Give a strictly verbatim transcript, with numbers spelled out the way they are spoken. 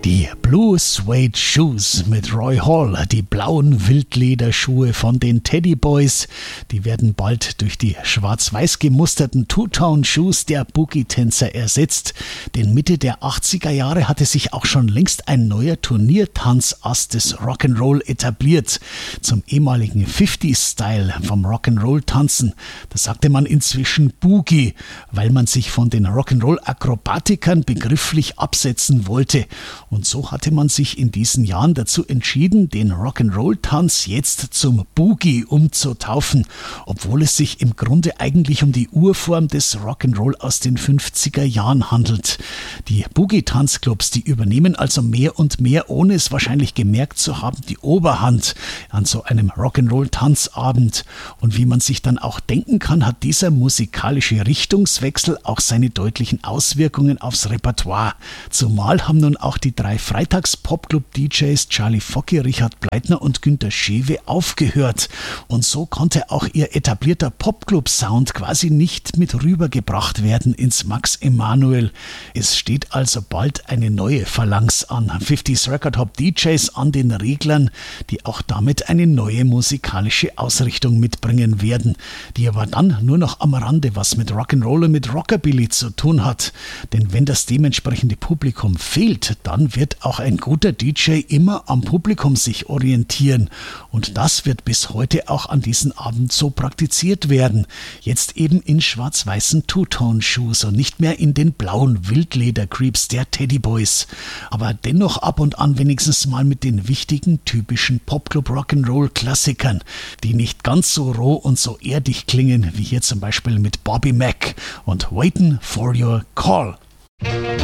Die Blue Suede Shoes mit Roy Hall, die blauen Wildlederschuhe von den Teddy Boys, die werden bald durch die schwarz-weiß gemusterten Two-Tone-Shoes der Boogie-Tänzer ersetzt. Denn Mitte der achtziger Jahre hatte sich auch schon längst ein neuer Turniertanzass des Rock'n'Roll etabliert. Zum ehemaligen fünfziger-Style vom Rock'n'Roll-Tanzen. Da sagte man inzwischen Boogie, weil man sich von den Rock'n'Roll-Akrobatikern begrifflich absetzen wollte. Und so hatte man sich in diesen Jahren dazu entschieden, den Rock'n'Roll-Tanz jetzt zum Boogie umzutaufen, obwohl es sich im Grunde eigentlich um die Urform des Rock'n'Roll aus den fünfziger Jahren handelt. Die Boogie-Tanzclubs, die übernehmen also mehr und mehr, ohne es wahrscheinlich gemerkt zu haben, die Oberhand an so einem Rock'n'Roll-Tanzabend. Und wie man sich dann auch denken kann, hat dieser musikalische Richtungswechsel auch seine deutlichen Auswirkungen aufs Repertoire. Zumal haben nun auch die drei Freitags-Popclub-D Js Charlie Focky, Richard Bleitner und Günter Schewe aufgehört. Und so konnte auch ihr etablierter Popclub-Sound quasi nicht mit rübergebracht werden ins Max Emanuel. Es steht also bald eine neue Phalanx an fünfziger Record Hop D Js an den Reglern, die auch damit eine neue musikalische Ausrichtung mitbringen werden, die aber dann nur noch am Rande was mit Rock'n'Roll und mit Rockabilly zu tun hat. Denn wenn das dementsprechende Publikum fehlt, dann wird auch ein guter D J immer am Publikum sich orientieren. Und das wird bis heute auch an diesem Abend so praktiziert werden. Jetzt eben in schwarz-weißen Two-Tone-Shoes und nicht mehr in den blauen Wildleder-Creeps der Teddy Boys. Aber dennoch ab und an wenigstens mal mit den wichtigen, typischen Popclub-Rock'n'Roll-Klassikern, die nicht ganz so roh und so erdig klingen, wie hier zum Beispiel mit Bobby Mack und Waitin' for Your Call.